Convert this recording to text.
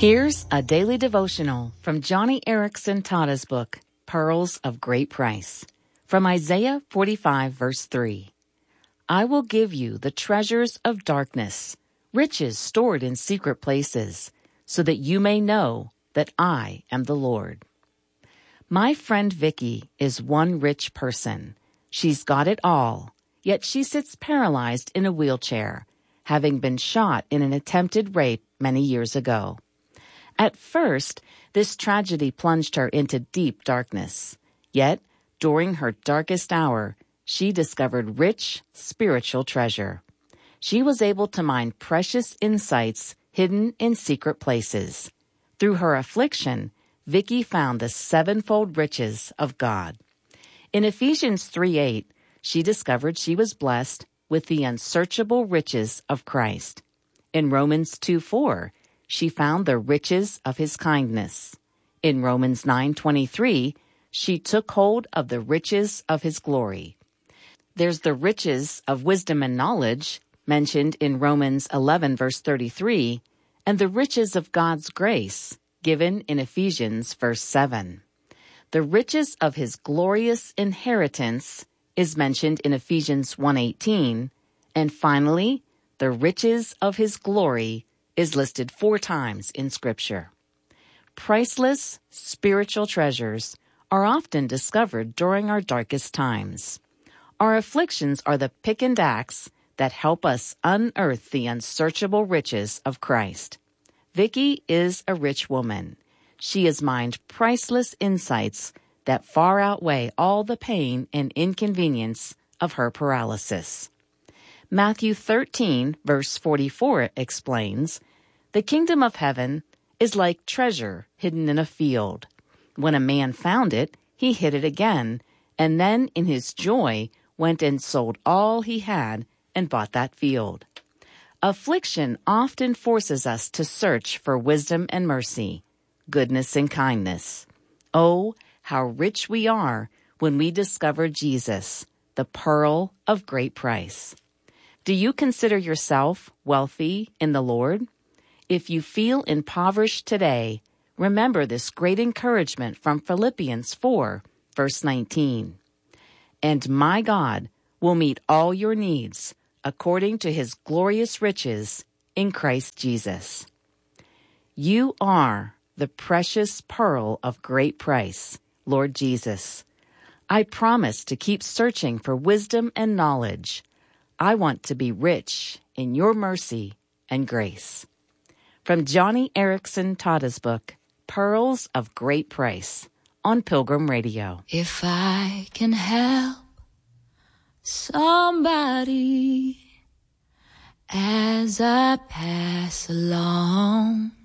Here's a daily devotional from Johnny Erickson Tada's book, Pearls of Great Price, from Isaiah 45, verse 3. I will give you the treasures of darkness, riches stored in secret places, so that you may know that I am the Lord. My friend Vicky is one rich person. She's got it all, yet she sits paralyzed in a wheelchair, having been shot in an attempted rape many years ago. At first, this tragedy plunged her into deep darkness. Yet, during her darkest hour, she discovered rich spiritual treasure. She was able to mine precious insights hidden in secret places. Through her affliction, Vicky found the sevenfold riches of God. In Ephesians 3:8, she discovered she was blessed with the unsearchable riches of Christ. In Romans 2:4, she found the riches of his kindness. In Romans 9:23, she took hold of the riches of his glory. There's the riches of wisdom and knowledge, mentioned in Romans 11, verse 33, and the riches of God's grace, given in Ephesians, verse 7. The riches of his glorious inheritance is mentioned in Ephesians 1:18, and finally, the riches of his glory is listed 4 times in Scripture. Priceless spiritual treasures are often discovered during our darkest times. Our afflictions are the pick and axe that help us unearth the unsearchable riches of Christ. Vicky is a rich woman. She has mined priceless insights that far outweigh all the pain and inconvenience of her paralysis. Matthew 13, verse 44 explains, "The kingdom of heaven is like treasure hidden in a field. When a man found it, he hid it again, and then in his joy went and sold all he had and bought that field." Affliction often forces us to search for wisdom and mercy, goodness and kindness. Oh, how rich we are when we discover Jesus, the pearl of great price. Do you consider yourself wealthy in the Lord? If you feel impoverished today, remember this great encouragement from Philippians 4, verse 19. And my God will meet all your needs according to his glorious riches in Christ Jesus. You are the precious pearl of great price, Lord Jesus. I promise to keep searching for wisdom and knowledge. I want to be rich in your mercy and grace. From Johnny Erickson Tada's book, Pearls of Great Price, on Pilgrim Radio. If I can help somebody as I pass along,